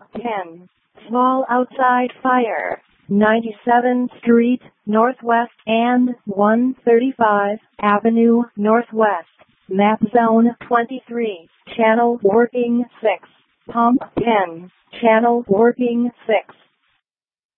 10. Small outside fire. 97th Street, Northwest and 135 Avenue, Northwest. Map Zone 23. Channel working 6. Pump 10. Channel working 6.